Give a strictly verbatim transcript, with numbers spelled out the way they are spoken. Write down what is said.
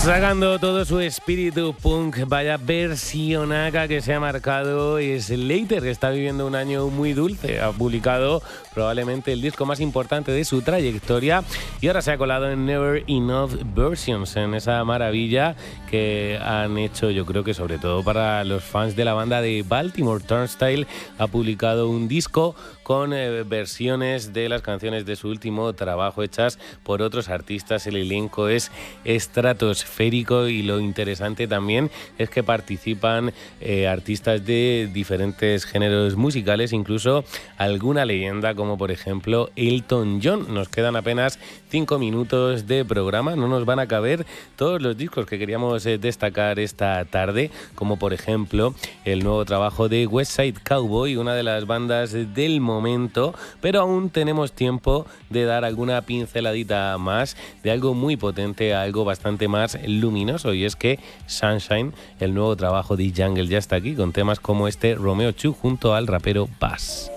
Sacando todo su espíritu punk, vaya versionaca que se ha marcado Slater, que está viviendo un año muy dulce. Ha publicado probablemente el disco más importante de su trayectoria y ahora se ha colado en Never Enough Versions, en esa maravilla que han hecho, yo creo que sobre todo para los fans de la banda de Baltimore. Turnstile ha publicado un disco con eh, versiones de las canciones de su último trabajo hechas por otros artistas. El elenco es estratosférico y lo interesante también es que participan eh, artistas de diferentes géneros musicales, incluso alguna leyenda como por ejemplo Elton John. Nos quedan apenas cinco minutos de programa, no nos van a caber todos los discos que queríamos eh, destacar esta tarde, como por ejemplo el nuevo trabajo de West Side Cowboy, una de las bandas del momento, pero aún tenemos tiempo de dar alguna pinceladita más de algo muy potente a algo bastante más luminoso, y es que Sunshine, el nuevo trabajo de Jungle, ya está aquí con temas como este Romeo dos junto al rapero Bass.